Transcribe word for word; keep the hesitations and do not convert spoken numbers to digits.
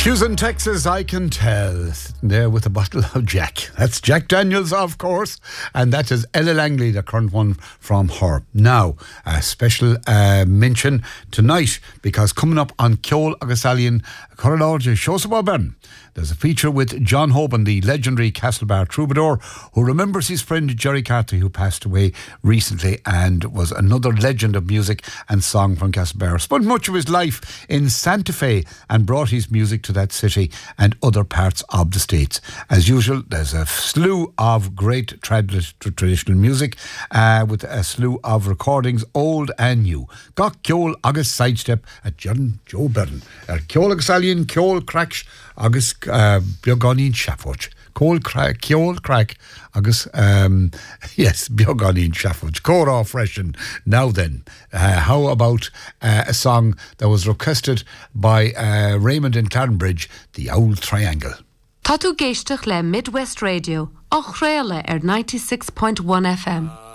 Houston, Texas, I can tell. Sitting there with a bottle of Jack. That's Jack Daniels, of course. And that is Ella Langley, the current one from her. Now, a special uh, mention tonight, because coming up on Ceol agus Alian, Corridor Shows Bern, there's a feature with John Hoban, the legendary Castlebar troubadour, who remembers his friend Jerry Carty, who passed away recently and was another legend of music and song from Castlebar. Spent much of his life in Santa Fe and brought his music to that city and other parts of the States. As usual, there's a slew of great trad- traditional music uh, with a slew of recordings, old and new. Gach Ceol agus Sidestep at John Joe Byrne. Er Ceol agus Alian, Ceol Crack agus uh, Bioganin Shaffoch. Ceol Crack, Ceol Crack agus, um, yes, Bioganin Shaffoch. Cora freshen. Now then, uh, how about uh, a song that was requested by uh, Raymond in Clarenbridge, The Owl Triangle. Tá tú géisteach le Midwest Radio, och réile ar ninety-six point one F M.